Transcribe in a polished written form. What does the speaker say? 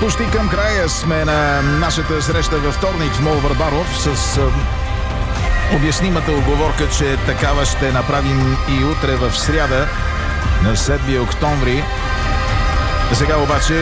Почти към края сме на нашата среща във вторник в Мол Върбанов с обяснимата уговорка, че такава ще направим и утре в сряда на 7 октомври. Сега обаче